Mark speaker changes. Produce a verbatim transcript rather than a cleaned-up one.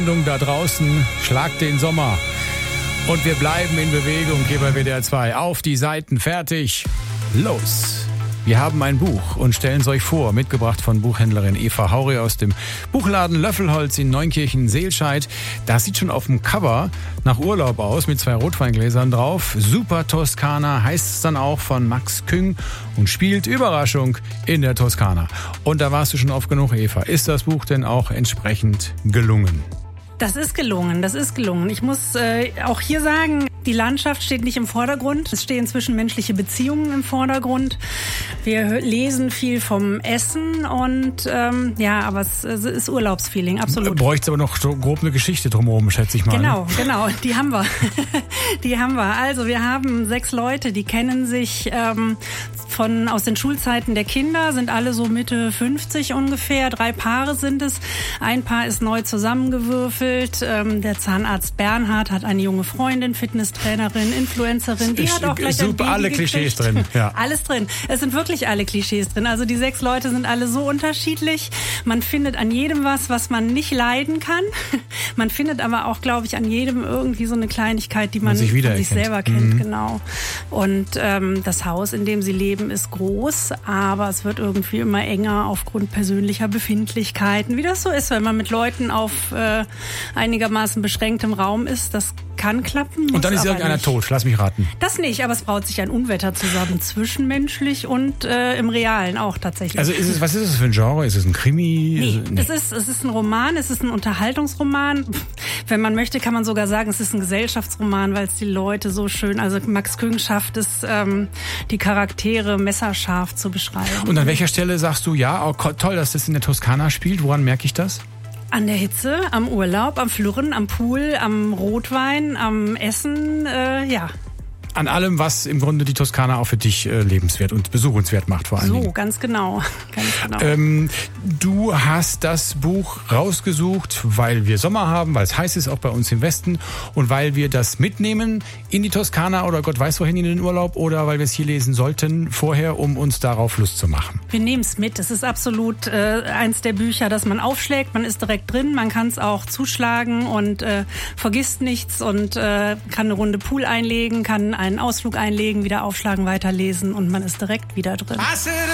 Speaker 1: Da draußen schlagt den Sommer und wir bleiben in Bewegung hier bei W D R zwei. Auf die Seiten, fertig, los! Wir haben ein Buch und stellen es euch vor, mitgebracht von Buchhändlerin Eva Hauri aus dem Buchladen Löffelholz in Neunkirchen-Seelscheid. Das sieht schon auf dem Cover nach Urlaub aus, mit zwei Rotweingläsern drauf. Super Toskana heißt es dann auch, von Max Küng, und spielt, Überraschung, in der Toskana. Und da warst du schon oft genug, Eva. Ist das Buch denn auch entsprechend gelungen?
Speaker 2: Das ist gelungen, das ist gelungen. Ich muss äh, auch hier sagen, die Landschaft steht nicht im Vordergrund. Es stehen zwischenmenschliche Beziehungen im Vordergrund. Wir lesen viel vom Essen und ähm, ja, aber es, es ist Urlaubsfeeling, absolut.
Speaker 1: Bräuchte aber noch so grob eine Geschichte drumherum, schätze ich mal.
Speaker 2: Genau,
Speaker 1: ne?
Speaker 2: genau, die haben wir. Die haben wir. Also wir haben sechs Leute, die kennen sich ähm, von aus den Schulzeiten der Kinder, sind alle so Mitte fünfzig ungefähr. Drei Paare sind es. Ein Paar ist neu zusammengewürfelt. Ähm, der Zahnarzt Bernhard hat eine junge Freundin, Fitnesstrainerin, Influencerin. Die hat auch gleich
Speaker 1: super,
Speaker 2: ein Baby
Speaker 1: alle
Speaker 2: gekriegt.
Speaker 1: Klischees drin. Ja.
Speaker 2: Alles drin. Es sind wirklich alle Klischees drin. Also die sechs Leute sind alle so unterschiedlich. Man findet an jedem was, was man nicht leiden kann. Man findet aber auch, glaube ich, an jedem irgendwie so eine Kleinigkeit, die man, man sich, von sich selber kennt. Mhm. Genau. Und ähm, das Haus, in dem sie leben, ist groß, aber es wird irgendwie immer enger aufgrund persönlicher Befindlichkeiten. Wie das so ist, wenn man mit Leuten auf äh, einigermaßen beschränktem Raum ist, das kann klappen.
Speaker 1: Und dann ist irgendeiner
Speaker 2: nicht.
Speaker 1: tot, lass mich raten.
Speaker 2: Das nicht, aber es braut sich ein Unwetter zusammen, zwischenmenschlich und äh, im Realen auch tatsächlich.
Speaker 1: Also ist es, was ist es für ein Genre? Ist es ein Krimi?
Speaker 2: Nee,
Speaker 1: ist es, nee.
Speaker 2: Es, ist, es ist ein Roman, es ist ein Unterhaltungsroman. Wenn man möchte, kann man sogar sagen, es ist ein Gesellschaftsroman, weil es die Leute so schön, also Max Küng schafft es, ähm, die Charaktere messerscharf zu beschreiben.
Speaker 1: Und an welcher Stelle sagst du, ja, oh, toll, dass das in der Toskana spielt? Woran merke ich das?
Speaker 2: An der Hitze, am Urlaub, am Flirren, am Pool, am Rotwein, am Essen, äh, ja.
Speaker 1: An allem, was im Grunde die Toskana auch für dich äh, lebenswert und besuchenswert macht, vor allem.
Speaker 2: So,
Speaker 1: Dingen.
Speaker 2: ganz genau. Ganz genau.
Speaker 1: Ähm, du hast das Buch rausgesucht, weil wir Sommer haben, weil es heiß ist, auch bei uns im Westen, und weil wir das mitnehmen in die Toskana oder Gott weiß wohin in den Urlaub, oder weil wir es hier lesen sollten vorher, um uns darauf Lust zu machen.
Speaker 2: Wir nehmen es mit. Es ist absolut äh, eins der Bücher, das man aufschlägt. Man ist direkt drin, man kann es auch zuschlagen und äh, vergisst nichts und äh, kann eine Runde Pool einlegen, kann einen Ausflug einlegen, wieder aufschlagen, weiterlesen und man ist direkt wieder drin.